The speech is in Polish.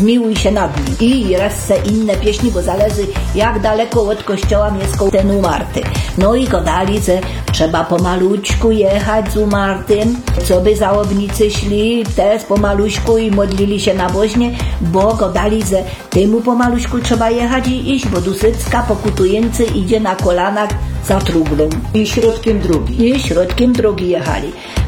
zmiłuj się nad nim. I raz se inne pieśni, bo zależy jak daleko od kościoła mieszkał ten umarty. No i gadali, że trzeba pomaluczku jechać z umartym, co by załobnicy szli też pomaluśku i modlili się nabożnie, bo gadali, że temu pomaluśku trzeba jechać i iść, bo Dusycka pokutujący idzie na kolanach za truglą. I środkiem drogi. I środkiem drogi jechali.